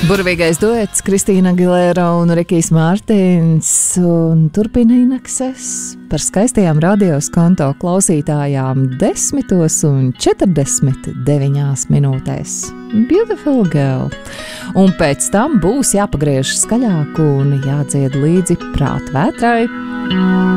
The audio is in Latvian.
Burvīgais duets Kristīna Agilēra un Rikijs Mārtiņš un turpina Inakses par skaistajām radios konto klausītājām 10:49 minūtēs. Beautiful girl. Un pēc tam būs jāpagriež skaļāk un jādzied līdzi prātvētrai.